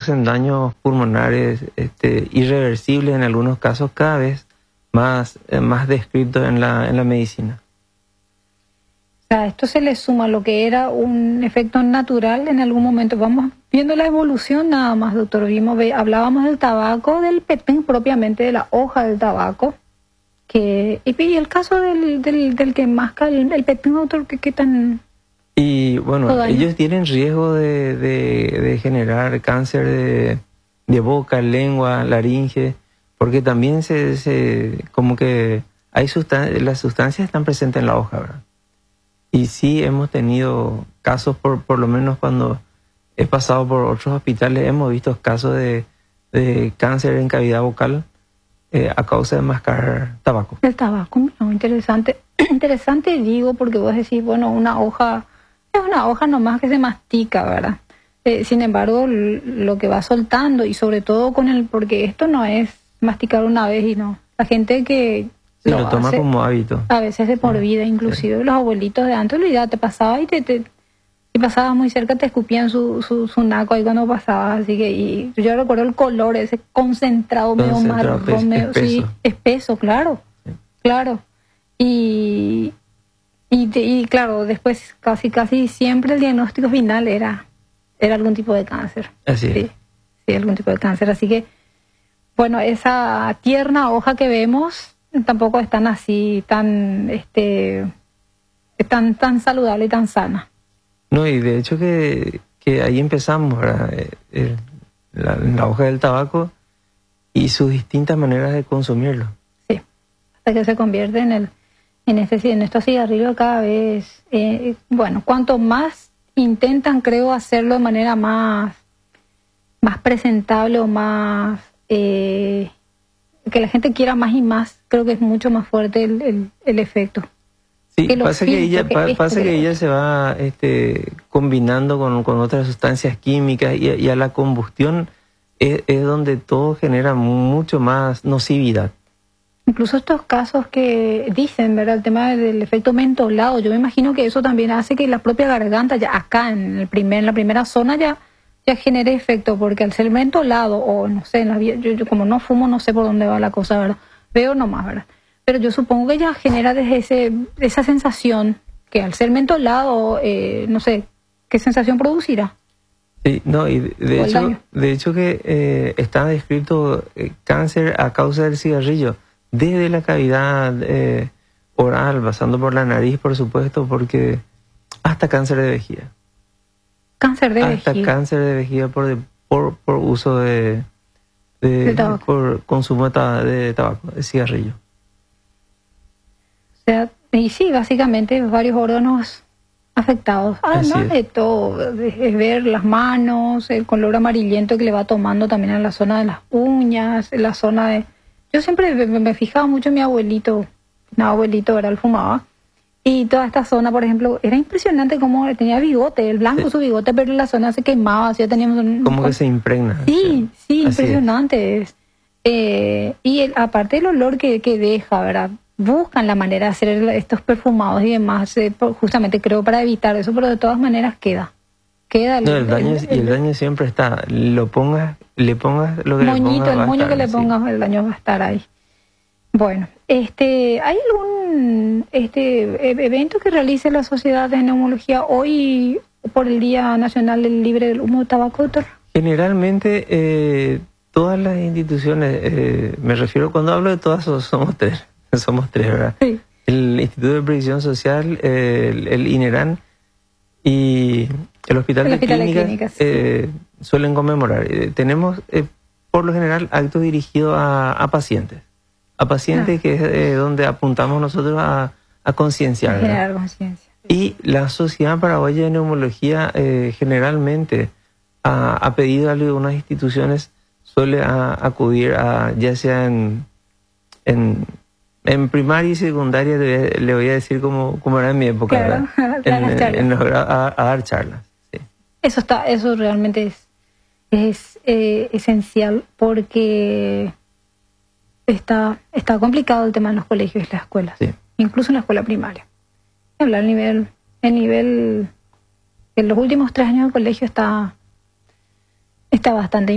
producen daños pulmonares irreversibles en algunos casos, cada vez más descritos en la medicina. O sea, esto se le suma a lo que era un efecto natural en algún momento. Vamos viendo la evolución nada más, doctor. Hablábamos del tabaco, del petén propiamente, de la hoja del tabaco. Y el caso del que masca el petén, doctor, ¿qué tan...? Y bueno, ellos tienen riesgo de generar cáncer de boca, lengua, laringe, porque también como que las sustancias están presentes en la hoja, ¿verdad? Y sí hemos tenido casos, por lo menos cuando he pasado por otros hospitales, hemos visto casos de cáncer en cavidad vocal a causa de mascar tabaco. El tabaco, no, interesante. Interesante digo, porque vos decís, bueno, una hoja es una hoja nomás que se mastica, ¿verdad? Sin embargo, lo que va soltando, y sobre todo porque esto no es masticar una vez y no. La gente que lo toma hace, como hábito. A veces de por vida, inclusive los abuelitos de antes, te pasaba y te pasabas muy cerca, te escupían su naco ahí cuando pasabas, así que, y yo recuerdo el color ese concentrado medio marrón, medio, sí, espeso, claro, sí. Claro. Y claro, después casi siempre el diagnóstico final era algún tipo de cáncer. Así es. Sí, algún tipo de cáncer, así que, bueno, esa tierna hoja que vemos tampoco es tan así, tan saludable y tan sana. No, y de hecho que ahí empezamos, ¿verdad? La hoja del tabaco y sus distintas maneras de consumirlo. Sí, hasta que se convierte en estos cigarrillos cada vez, bueno, cuanto más intentan, creo, hacerlo de manera más presentable o más, que la gente quiera más y más, creo que es mucho más fuerte el efecto. Sí, pasa que ella se va combinando con otras sustancias químicas y a la combustión es donde todo genera mucho más nocividad. Incluso estos casos que dicen, ¿verdad? El tema del efecto mentolado, yo me imagino que eso también hace que la propia garganta, ya acá en la primera zona ya genere efecto, porque al ser mentolado, o no sé, yo como no fumo, no sé por dónde va la cosa, ¿verdad? Veo nomás, ¿verdad? Pero yo supongo que ya genera desde esa sensación que al ser mentolado, no sé, ¿qué sensación producirá? Sí, no, y de hecho que está descrito cáncer a causa del cigarrillo, desde la cavidad oral, pasando por la nariz, por supuesto, porque hasta cáncer de vejiga. Cáncer de vejiga. Hasta cáncer de vejiga por uso por consumo de tabaco, de cigarrillo. O sea, y sí, básicamente varios órganos afectados. Además de todo, es ver las manos, el color amarillento que le va tomando también en la zona de las uñas, en la zona de... Yo siempre me fijaba mucho en mi abuelito, era, él fumaba, y toda esta zona, por ejemplo, era impresionante cómo tenía bigote, el blanco su bigote, pero la zona se quemaba, así ya teníamos como que se impregna. Sí, impresionante es. Y aparte el olor que deja, ¿verdad? Buscan la manera de hacer estos perfumados y demás, justamente creo para evitar eso, pero de todas maneras queda el daño siempre está, le pongas lo que moñito, le pongas, el moño que le pongas, el daño va a estar ahí. Bueno, ¿hay algún evento que realice la Sociedad de Neumología hoy por el Día Nacional Libre del Humo de Tabaco, doctor? Generalmente todas las instituciones, me refiero, cuando hablo de todas, somos tres, ¿verdad? Sí. El Instituto de Previsión Social, el INERAN y el Hospital de Clínicas suelen conmemorar. Tenemos, por lo general, actos dirigidos a pacientes. Que es donde apuntamos nosotros a concienciar. Generar conciencia. Y la Sociedad Paraguaya de Neumología generalmente ha pedido a algunas instituciones, suele acudir ya sea en primaria y secundaria, le voy a decir como era en mi época, claro, a dar charlas. Sí. Eso realmente es esencial, porque está complicado el tema en los colegios y las escuelas, sí. Incluso en la escuela primaria. El nivel en los últimos 3 años del colegio está bastante